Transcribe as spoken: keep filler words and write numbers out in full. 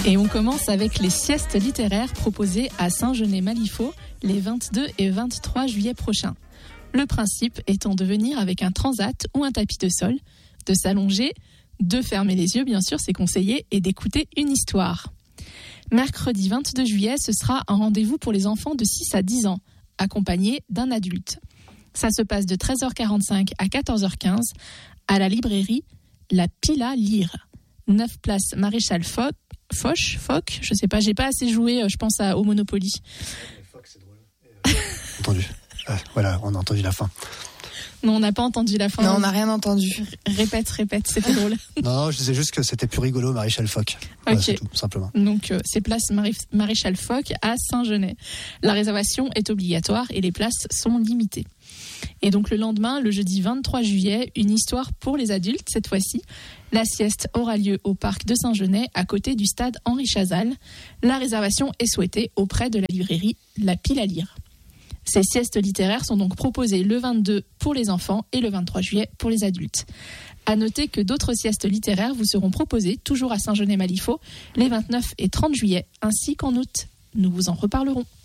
Et on commence avec les siestes littéraires proposées à Saint-Genès-Malifaux les vingt-deux et vingt-trois juillet prochains. Le principe étant de venir avec un transat ou un tapis de sol, de s'allonger, de fermer les yeux bien sûr, c'est conseillé, et d'écouter une histoire. Mercredi vingt-deux juillet, ce sera un rendez-vous pour les enfants de six à dix ans, accompagnés d'un adulte. Ça se passe de treize heures quarante-cinq à quatorze heures quinze à la librairie La Pile à lire, neuf place Maréchal Foch, Foch, Foch, je sais pas, j'ai pas assez joué, je pense à, au Monopoly. Foch, c'est drôle. Euh... entendu. Euh, voilà, on a entendu la fin. Non, on n'a pas entendu la fin. Non, on n'a rien entendu. Répète, répète, c'était drôle. Non, je disais juste que c'était plus rigolo, Maréchal Foch. Voilà, ok. C'est tout, simplement. Donc, euh, c'est place Maré- Maréchal Foch à Saint-Genès. La réservation est obligatoire et les places sont limitées. Et donc, le lendemain, le jeudi vingt-trois juillet, une histoire pour les adultes, cette fois-ci. La sieste aura lieu au parc de Saint-Genès, à côté du stade Henri Chazal. La réservation est souhaitée auprès de la librairie La Pile à lire. Ces siestes littéraires sont donc proposées le vingt-deux pour les enfants et le vingt-trois juillet pour les adultes. À noter que d'autres siestes littéraires vous seront proposées, toujours à Saint-Genès-Malifaux, les vingt-neuf et trente juillet, ainsi qu'en août. Nous vous en reparlerons.